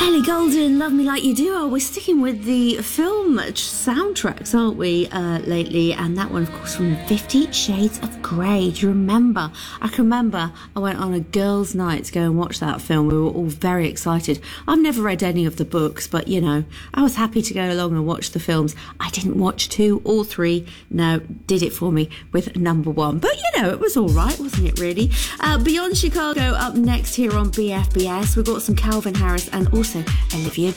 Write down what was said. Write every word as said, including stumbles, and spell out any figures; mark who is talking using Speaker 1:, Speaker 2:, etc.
Speaker 1: Ellie Goulding, Love Me Like You Do. Oh, we're sticking with the film soundtracks, aren't we, uh, lately? And that one, of course, from Fifty Shades of Grey. Do you remember? I can remember I went on a girls' night to go and watch that film. We were all very excited. I've never read any of the books, but, you know, I was happy to go along and watch the films. I didn't watch two or three. No, did it for me with number one. But, you know, it was all right, wasn't it, really? Uh, Beyond Chicago up next here on B F B S. We've got some Calvin Harris and also Olivia